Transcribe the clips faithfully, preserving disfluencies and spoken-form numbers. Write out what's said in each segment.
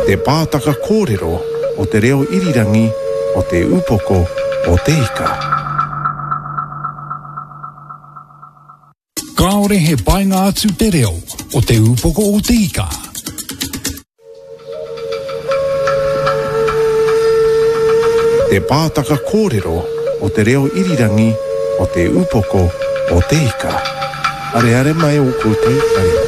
Te pātaka kōrero o te reo irirangi o te upoko o te ika. Kāore he painga atu te reo o te upoko o te ika. Te pātaka kōrero o te reo irirangi o te upoko o te ika. Are are mai o koutou arena.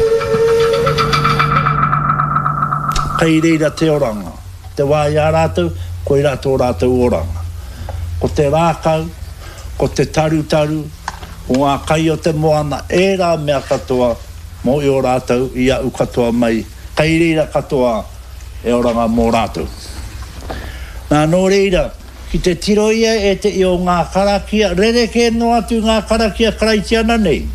Kei reira te oranga. Te wāi a rātou, koe rātou rātou oranga. Ko te rākau, ko te tarutaru, o ngā kai o te moana, e rā mea katoa, mo i o rātou, i au katoa mai. Kei reira katoa, e oranga mō rātou. Nā nō reira, ki te tiroia e te i o ngā karakia, rere ke no atu ngā karakia karaitiana nei.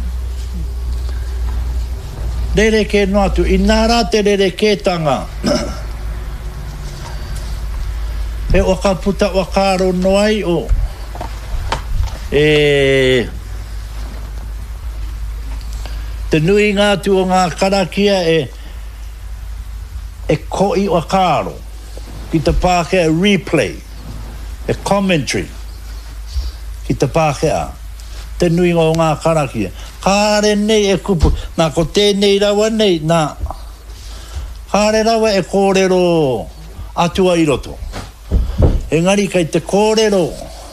Rere ke no atu, i nārā te rere ke tanga. E waka puta wakaro noai o e te nui ngā tu o ngā karakia e e koi wakaro. Ki te pākea replay, e commentary. Ki te pākea. Te nui o ngā karakia. Kāre nei e kupu. Nā ko tēnei rawa nei, nā. Kāre rawa e kōrero atua i roto. Engari kai te kōrero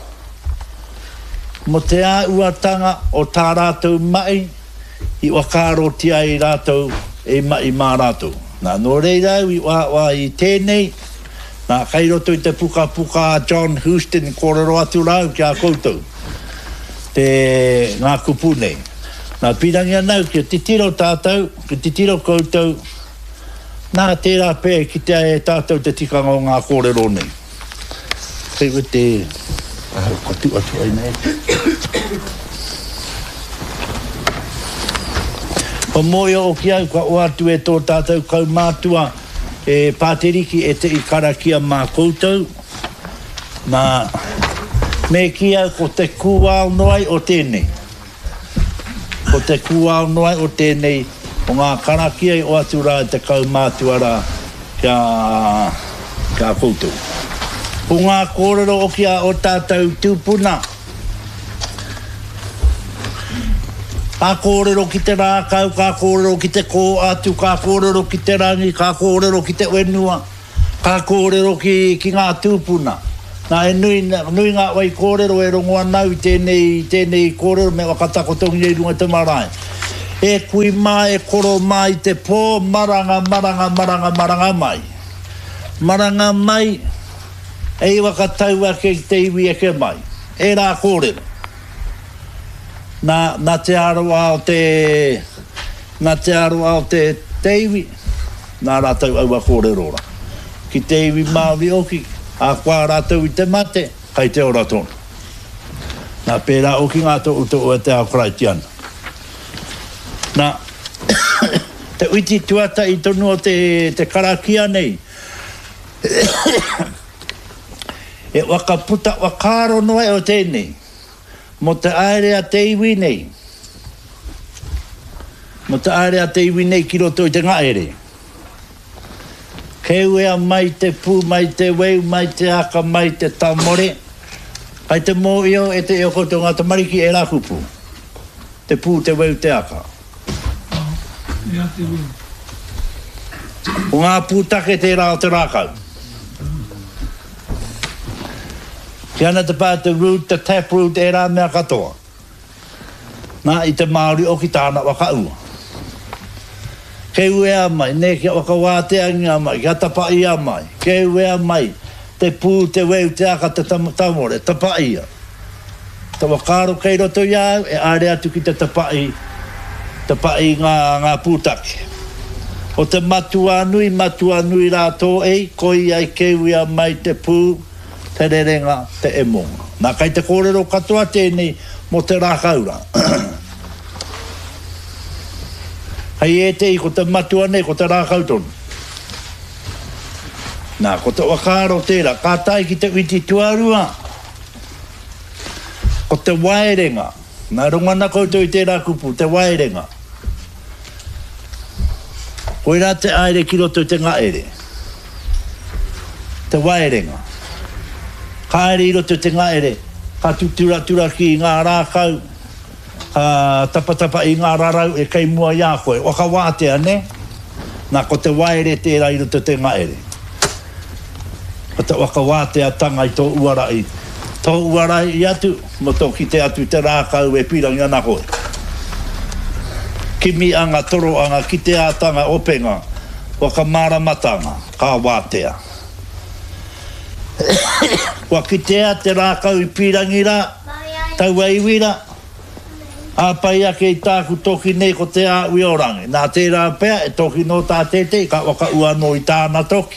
mo te āuatanga o tā rātou mai i wakaro tia i rātou e mai mā rātou. Nā no reirau i wā, wā i tēnei, nā kai roto i te puka puka John Huston kōrero atu rau ki a koutou. Te ngā kupu nei. Nā pirangi anau ki te tiro tātou, ki te tiro koutou, nā tērā pē ki te e tātou te tikanga o ngā kōrero nei. Kei wa te... Ah, ko tu atu ai nei. O moia o ki au, ka o atu e tō tātou kau mātua e pāteriki e te i karakia mā koutou. Nā... Me ki au ko te kuao noai o tēnei. Ko te kuao noai o tēnei o ngā karakia i o atu rā te kau mātua rā kia, kia koutou. O ngā kōrero o kia o tātou tūpuna. Ka kōrero ki te rākau, ka kōrero ki te kō atu, ka kōrero ki te rangi, ka kōrero ki te wenua, ka kōrero ki, ki ngā tūpuna. Nā e nui, nui ngā wai kōrero e rongo anau tēnei, tēnei kōrero me wakatakotongi e runga te marae. E kui mai, e koro mai te pō, maranga, maranga, maranga, maranga mai. Maranga mai, e wakatau ake te iwi eke mai. E rā kōrero. Nā, nā te aroa o te, nā te aroa o te te iwi, nā rātau aua kōrero ora. Ki te iwi Māori oki, a kua rātou i te mate, kai te ora tonu. Nā pērā o ki ngā tō uto o te ao karaitiana. Nā, te uiti tuata i tonu o te, te karakia nei. E waka puta wakaro noe o tēnei. Mo te aere a te iwi nei. Mo te aere a te iwi nei ki roto i te ngaere. Keuea mai te pū, mai te weu, mai te aka, mai te tamore. Kai te mōio e te eo koutou ngā tamariki e rā kupu. Te pū, te weu, te aka. Ia te weu. O ngā pūtake te rā o te rākau. Ki ana te pā te root, te tap root e rā mea katoa. Nā i te Māori o ki tāna wakaua. Kei ea mai, ne kia wakawāteangia mai, kia tapai a mai. Kei ea mai, te pū, te weu, te aka, te tam tamore, tapai a. Te wakaro kei roto iau, e are atu ki te tapai, tapai ngā, ngā pūtake. O te matua nui, matua nui rātō ei, koi ai kei ea mai te pū, te rerenga, te emonga. Nā kai te kōrero katoa tēnei mo te rākaura. Hei e te i ko te matua nei, ko te rākau tonu. Nā, ko te wakaro tērā, kā tai ki te witi tuarua. Ko te wairenga. Nā rongana koutou i tērā kupu, te wairenga. Koe rā te aere ki roto i te ngaere. te waerenga. Ka ere iro te te ngaere, ka tutura tura ki ngā rākau, ka tapatapa i ngā rarau e kei mua ia koe. O ka wātea ne, nā ko te waere tērā iro te te ngaere. Ko te waka wātea tanga i tō uarai. Tō uarai i atu, mo tō ki te atu te rākau e pirangi ana koe. Kimi anga, toro anga, ki te ātanga openga, waka māramatanga, ka wātea. Wa kitea te rākau i pirangira, tau aiwira, āpai ake i tāku toki nei ko te āui orangi. Nā tērā pēr, e toki no tā tētei, ka waka ua no i tāna toki.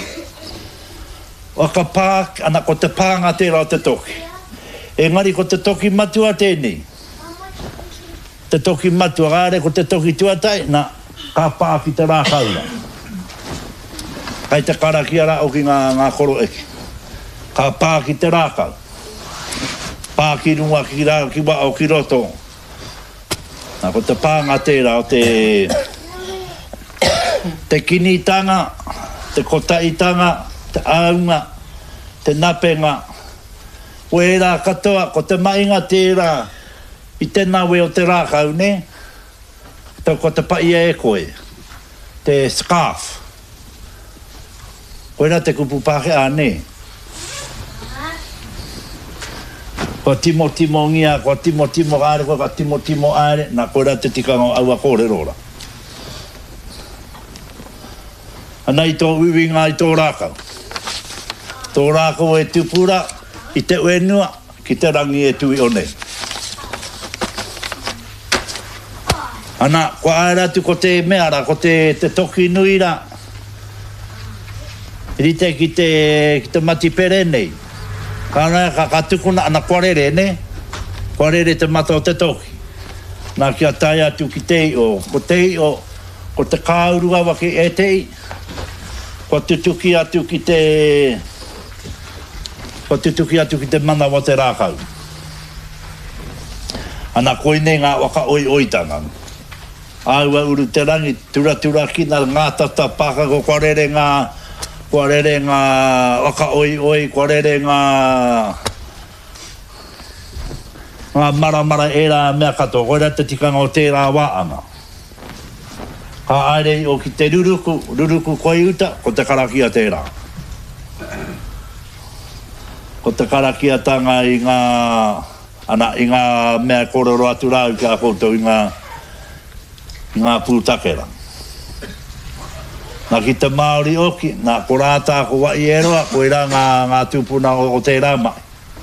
Waka pāk, ana ko te pānga tērā o te toki. E ngari ko te toki matua tēnei. Te toki matua, gāre ko te toki tuatai, nā, ka pāki te rākaura. Kai te karakiara o ki ngā, ngā koro eki. Ka pāki te rākau. Pāki runga ki rā ki wa o ki roto. Nā ko te pānga tērā o te te kinitanga, te kotaitanga, te aunga, te napenga. Koe rā katoa, ko te mainga tērā i tēnā we o te rākau, ne? Tau ko te paia e koe. Te scarf. Koe rā te kupu pāke a ne? Ko timo timo ngia, ko timo timo aere, ko timo timo aere, nā koe rā te tikanga o aua kore rora. Ana i tō uwinga i tō rākau. Tō rākau e tupura, i te uenua, ki te rangi e tui o nei. Ana, ko aere atu ko te meara, ko te, te toki nui rā. Rite ki te, ki te mati pere nei. Kāna ka katukuna ana kwarere, ne? Kwarere te mata o te toki. Nā kia tai atu ki te o, ko te o, ko te kāurua waki e te i, ko tutuki atu ki te, ko tutuki atu ki te mana wa te rākau. Ana koine ngā waka oi oitanga. Aua uru te rangi, tura tura ki nā ngā tata pāka ko kwarere ngā, kwarere ngā waka oi oi, kwarere ngā ngā mara mara e rā mea katoa, koe rā te tikanga o tērā wāanga. Ka aere o ki te ruruku, ruruku koi uta, ko te karakia tērā. Ko te karakia tanga i ngā, ana i ngā mea kororo atu rāu ki a koutou i ngā, i ngā pūtakera. Nā ki te Māori oki, nā ko rātā ko wai eroa, koe rā ngā, ngā tūpuna o, o te rāmai.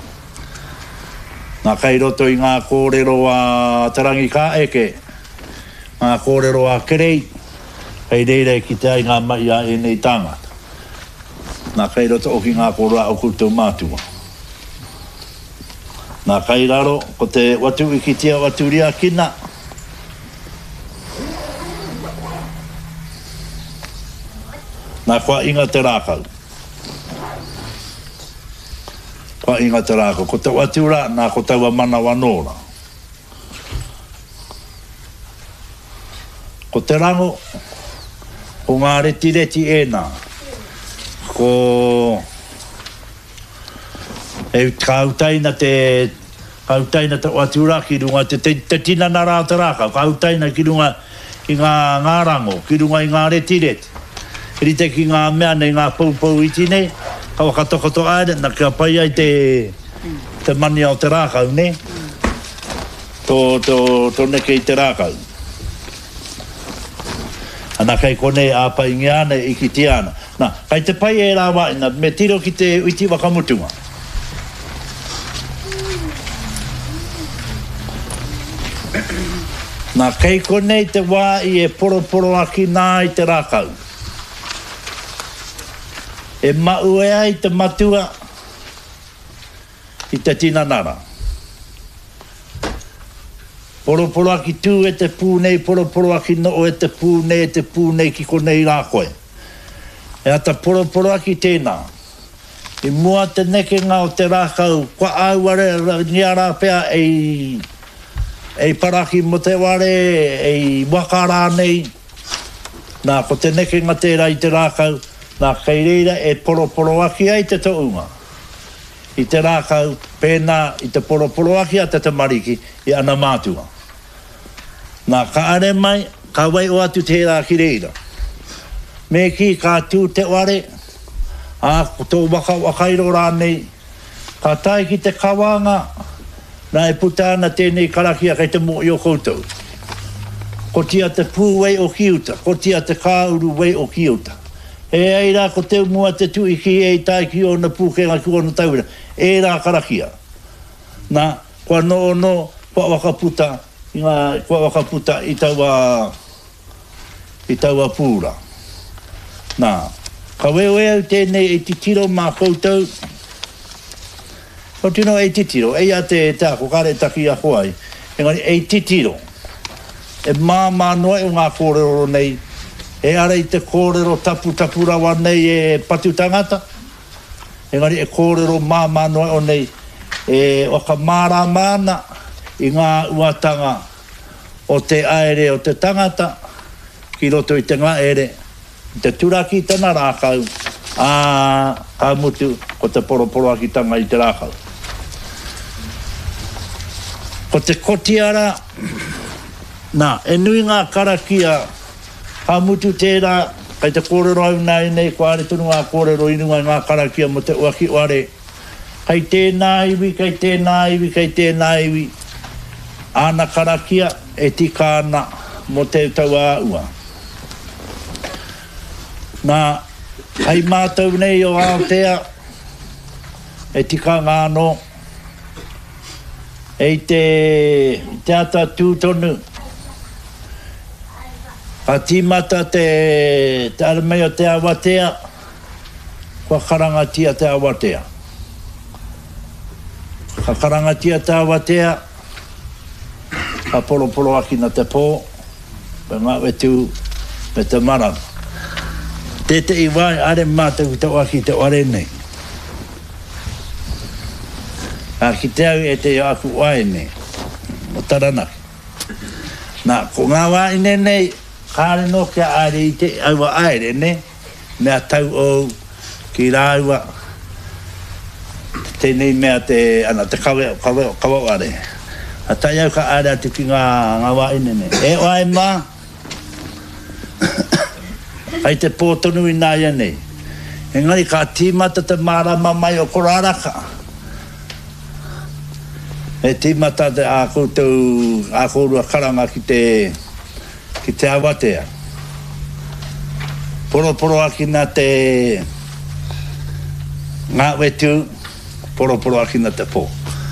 Nā kai roto i ngā kōrero a tarangi kā eke, ngā kōrero a kerei, kai reire ki te ai ngā mai a e nei tāngata. Nā kai roto oki ngā kōrero a o koutou mātua. Nā kai raro, ko te watu i ki tia waturia kina, nā kua inga te rākau. Kua inga te rākau. Ko te watura, nā ko taua mana wanora. Ko te rango, ko ngā reti reti e nā. Ko e kautaina te kautaina te watura ki runga te, te, te tina nā rā te rākau. Kautaina ki runga i ngā, ngā rango, ki runga i ngā reti reti. Rite ki ngā mea nei ngā paupau iti nei, ka wakatokoto aere, nā kia pai ai te, te mani au te rākau, ne? Tō, tō, tō neke i te rākau. Ana kai konei a pai ngiana i ki tiana. Nā, kai te pai e rā waina, me tiro ki te uiti wakamutunga. Nā, kai konei te wā i e poro poro aki nā i te rākau. E mau e ai te matua i te tinanara. Poro poro aki tū e te pūnei, poro poro aki no e te pūnei, e te pūnei ki konei rā koe. E ata poro poro aki tēnā. I mua te neke ngā o te rākau, kua auare niara pēr ei, ei paraki mo te ware, ei wakarā nei. Nā, ko te neke ngā tērā i te rākau, Nā kei reira e poro poro aki ai te tounga. I te rākau pēnā i te poro poro aki a te te mariki i ana mātua. Nā ka are mai, ka wai o atu te rā ki reira. Me ki ka tū te ware, a tō waka wakairo rānei, ka tai ki te kawanga, nā e putana tēnei karakia kei te mo i o koutou. Ko tia te pū wei o kiuta, ko tia te kāuru wei o kiuta. E eira ko te mua te tui ki e tai ki o na pūkenga ki o na tauira. E rā karakia. Nā, kua no no, kua wakaputa, i ngā, kua wakaputa i taua, i taua pūra. Nā, ka weo e au tēnei e titiro mā koutou. Ko tino e titiro, e a te tā, ko kare taki a hoai. Engari, e titiro. E mā mā noa e ngā kōrero nei. E ara i te kōrero tapu tapu rawa nei e patu tangata. Engari, e kōrero mā mā noa o nei. E waka mārā māna i ngā uatanga o te aere o te tangata. Ki roto i te ngā ere. Te turaki tana rākau. A ka mutu ko te poroporo aki tanga i te rākau. Ko te kotiara, nā, e nui ngā karakia, ka mutu tērā, kai te kōrero au nai nei, ko are tunu ngā kōrero inunga ngā karakia mo te uaki ware. Kai tēnā iwi, kai tēnā iwi, kai tēnā iwi, āna karakia e tika ana mo te tau āua. Nā, kai mātou nei o Aotea, e tika ngāno, e te, te ata tūtonu, ka tīmata te, te aramei o te Awatea, kua karangatia te Awatea. Ka karangatia te Awatea, ka polo polo aki na te pō, pe ngā wetu, pe te marama. Te te iwai, are mātou te waki te ware nei. A ki te au e te aku wai nei, o taranaki. Nā, ko ngā wai nei nei, kāre no kia aere i te aua aere nei, mea tau o ki rāua, tēnei mea te, ana, te kawe, kawe, kawe ware. A tai au ka aere atu ki ngā, ngā wai nei nei. E wai mā, ai te pōtonu i nāia nei. Engari ka tīmata te mārama mai o koraraka. E tīmata te ākoutou, ākourua karanga ki te, ki te Awatea. Poro poro aki na te ngā wetu, poro poro aki na te pō.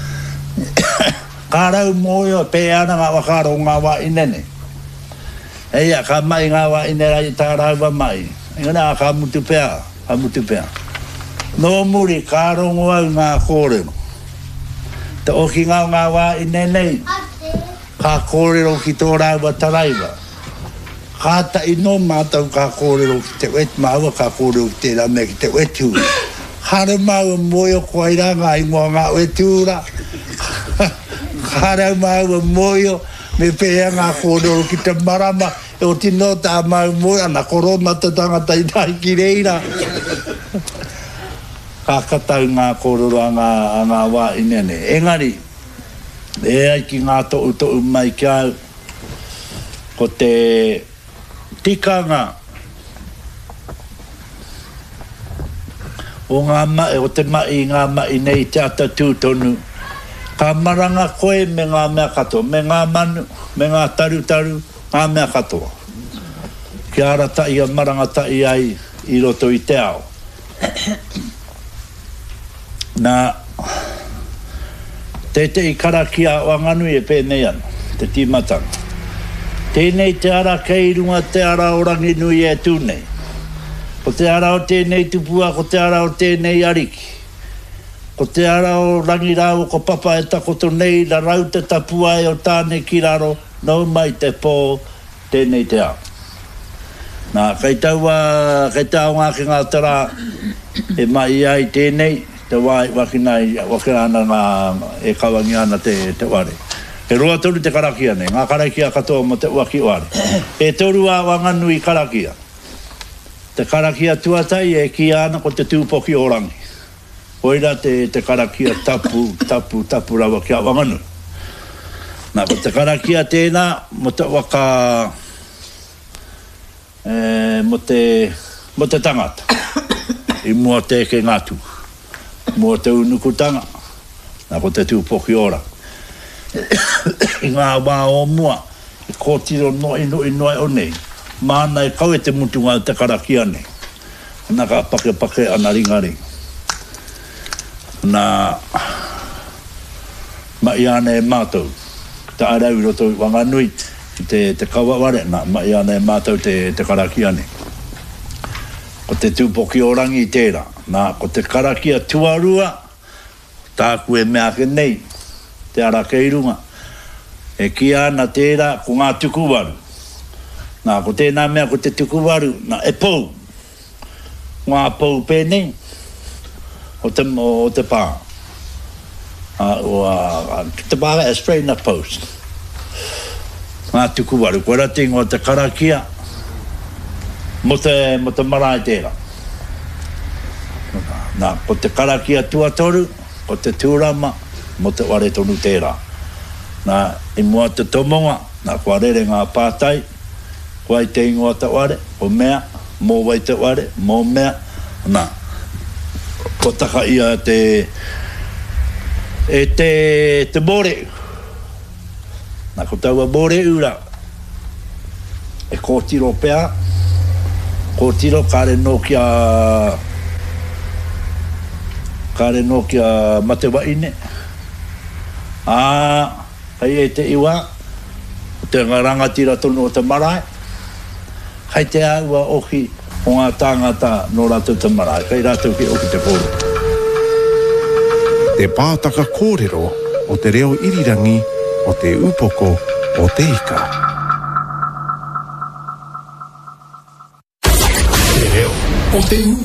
Kārau mōio pē ana ngā wakaro ngā wā inene. Eia, ka mai ngā wā inera i tā rauwa mai. Engana, ka mutu pēa, ka mutu pēa. Nō muri, ka rongo au ngā kōrero. Te oki ngā ngā wā inenei, ka kōrero ki tō rauwa taraiwa. Ka ta ino mātau ka kōrero ki te wet māua, ka kōrero ki te rame ki te wetu. Hara māua moio koairanga i ngō ngā wetura. Hara māua moio, me pēa ngā kōrero ki te marama, e o tino tā mau moe, ana korona te tangata i tai ki reira. Ka katau ngā kōrero a ngā, a ngā wā inene. Engari, e ai ki ngā to'u to'u mai ki au, ko te tikanga o ngā mai, o te mai, ngā mai nei te ata tūtonu. Ka maranga koe me ngā mea katoa, me ngā manu, me ngā taru taru, ngā mea katoa. Ki ara tai a maranga tai ai i roto i te ao. Nā, te te i karakia o anganui e pēnei ana, te tīmatanga. Tēnei te ara kei runga, te ara o rangi nui e tūnei. Ko te ara o tēnei tupua, ko te ara o tēnei ariki. Ko te ara o rangi rau, ko papa e takoto nei, la rau te tapua e o tāne ki raro, nau mai te pō, tēnei te ao. Nā, kai taua, kai taua ngā ki ngā tara, e mai ai tēnei, te wai wakinai, wakinana ngā, e kawangi ana te, te ware. E roa toru te karakia nei, ngā karakia katoa mo te waki ware. E toru a wanganui karakia. te karakia tuatai e ki ana ko te tūpoki orangi. Koira te, te karakia tapu, tapu, tapu rawa kia wanganu. Nā, ko te karakia tēnā, mo te waka, e, mo te, mo te tangata. I mua te ke ngātu. Mua te unukutanga. Nā, ko te tūpoki ora. I ngā wā o mua, i kōtiro no ino ino e o nei. Māna e kau e te mutunga te karakia nei. Nā ka pake pake ana ringari. Nā mai ana e mātou. Ta arau roto i wanganui te, te kawaware. Nā mai ana e mātou te, te karakia nei. Ko te tūpoki orangi i tērā. Nā ko te karakia tuarua, tāku e mea ke nei. Te ara keirunga. E ki ana tērā ko ngā tukuwaru. Nā, ko tēnā mea ko te tukuwaru, nā, e pou. Ngā pou pēnei, o te, o te pā. Uh, o, uh, te pā e spray na post. Ngā tukuwaru, koe rati ngō te karakia, mo te, mo te marae tērā. Nā, ko te karakia tuatoru, ko te tūrama, mo te ware tonu tērā. Nā, i mua te tomonga, nā, kua rere ngā pātai, Wai te ingoa te ware, o mea, mō wai te ware, mō mea, nā. Ko taka ia te, e te, te bore. Nā, ko taua bore ura. E kōtiro pēa, kōtiro kāre no kia, kāre no kia mate waine. Ā, hei e te iwa, te rangatira tonu o te marae. Hai te aua ohi o ngā tāngata no rātou te marae. Kai rātou ki oki te kōrero. Te pātaka kōrero o te reo irirangi o te upoko o te ika. Te reo o te upoko.